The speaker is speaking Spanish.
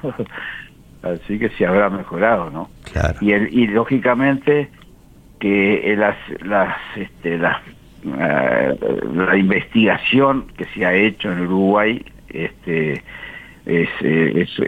Así que se habrá mejorado, ¿no? Claro. Y lógicamente que la investigación que se ha hecho en Uruguay es